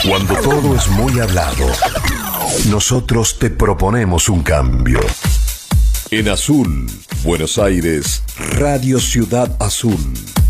Cuando todo es muy hablado, nosotros te proponemos un cambio. En Azul, Buenos Aires, Radio Ciudad Azul.